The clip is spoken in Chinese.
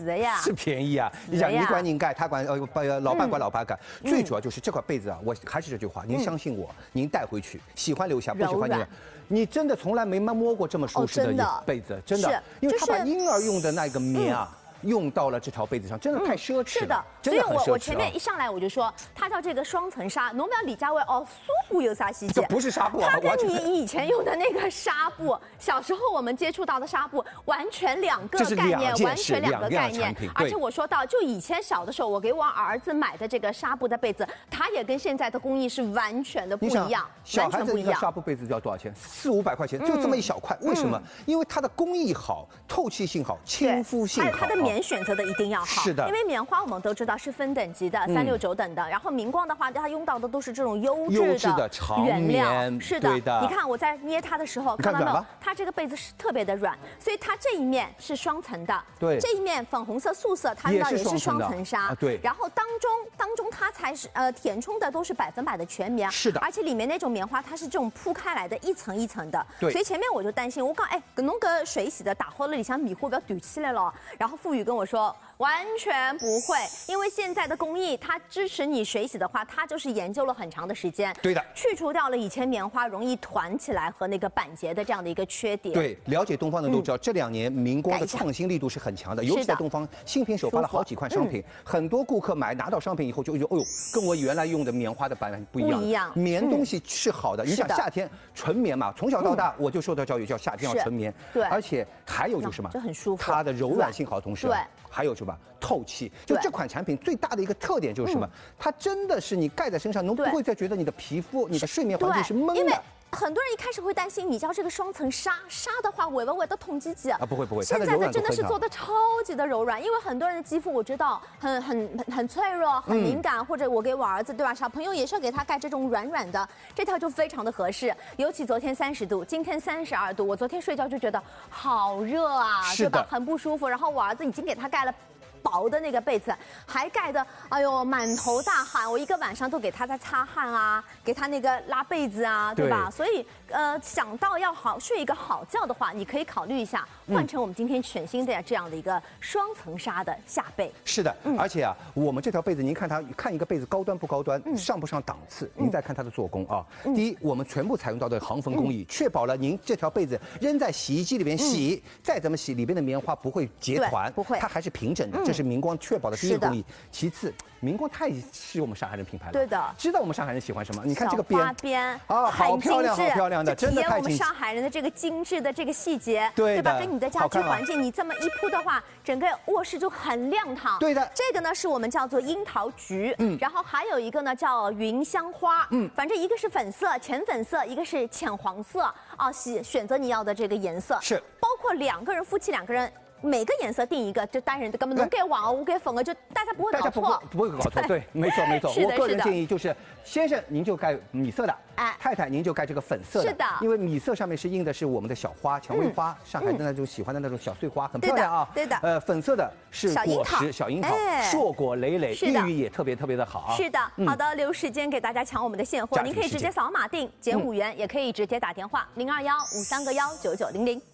死的呀！ 是便宜啊！你想，你管拧盖，他管老板管老板盖。最主要就是这块被子啊，我还是这句话，您相信我，您带回去，喜欢留下，不喜欢你真的从来没摸过这么舒适的被子，真的，因为他把婴儿用的那个棉啊。用到了这条被子上，真的太奢侈了。 是的，所以我前面一上来我就说，它叫这个双层纱。侬不要李佳薇哦，苏布有啥细节？ 这不是纱布啊， 它跟你以前用的那个纱布，小时候我们接触到的纱布，完全两个概念，完全两个概念。而且我说到，就以前小的时候，我给我儿子买的这个纱布的被子，它也跟现在的工艺是完全的不一样， 小孩子一个纱布被子要多少钱？400、500块钱，就这么一小块。为什么？因为它的工艺好，透气性好，亲肤性好。 它的棉选择的一定要好， 是的， 因为棉花我们都知道是分等级的，3、6、9等的。然后明光的话，它用到的都是这种优质的原料，是的。你看我在捏它的时候，看到没有？它这个被子是特别的软，所以它这一面是双层的， 对， 这一面粉红色素色，它也是双层纱， 对。 然后当中它才是填充的都是100%的全棉， 是的。 而且里面那种棉花它是这种铺开来的，一层一层的， 对。 所以前面我就担心，我讲侬个水洗的打好了里向棉花不要短起来了。然后傅宇跟我说。完全不会，因为现在的工艺它支持你水洗的话，它就是研究了很长的时间， 对的， 去除掉了以前棉花容易团起来和那个板结的这样的一个缺点。 对，了解东方的都知道，这2年明光的创新力度是很强的，尤其在东方新品首发了好几款商品，很多顾客拿到商品以后就哎呦，跟我原来用的棉花的版不一样，棉东西是好的。你想夏天纯棉嘛，从小到大我就受到教育，叫夏天要纯棉， 对， 而且还有就是什么， 就很舒服， 它的柔软性好，同时对。 还有什么透气？就这款产品最大的一个特点就是什么？它真的是你盖在身上，你不会再觉得你的皮肤、你的睡眠环境是闷的。 很多人一开始会担心，你叫这个双层纱的话，会不会都痛鸡鸡啊？ 不会。 现在的真的是做的超级的柔软，因为很多人的肌肤我知道很脆弱、很敏感，或者我给我儿子对吧，小朋友也是要给他盖这种软软的，这条就非常的合适。尤其昨天30度，今天32度，我昨天睡觉就觉得好热啊，对吧？很不舒服。然后我儿子已经给他盖了。薄的那个被子，还盖的，哎呦，满头大汗，我一个晚上都给他在擦汗啊，给他那个拉被子啊，对吧？所以，想到要睡一个好觉的话，你可以考虑一下换成我们今天全新的这样的一个双层纱的下被。 是的，而且啊，我们这条被子，您看一个被子高端不高端，上不上档次？您再看它的做工啊。第一，我们全部采用到的航缝工艺，确保了您这条被子扔在洗衣机里边洗，再怎么洗，里边的棉花不会结团， 不会， 它还是平整的。这是明光确保的第一个工艺。其次，明光太是我们上海人品牌了， 对的， 知道我们上海人喜欢什么？你看这个边啊， 好漂亮，好漂亮的，真的太我们上海人的这个精致的这个细节， 对吧？跟你的家居环境，你这么一铺的话，整个卧室就很亮堂。 对的， 这个呢是我们叫做樱桃橘，然后还有一个呢叫云香花，反正一个是粉色、浅粉色，一个是浅黄色啊，选择你要的这个颜色， 是包括夫妻2个人。每个颜色定一个，就单人的，根本能给黄我给粉的，就大家不会搞错， 不会搞错，对，没错。我个人建议就是，先生您就盖米色的，太太您就盖这个粉色的，是的， 因为米色上面是印的是我们的小花，蔷薇花，上海的那种喜欢的那种小碎花，很漂亮啊， 对的， 粉色的是果实，小樱桃，硕果累累，寓意也特别的好啊。 是的，好的，留时间给大家抢我们的现货，您可以直接扫码订，减5元，也可以直接打电话0215319900。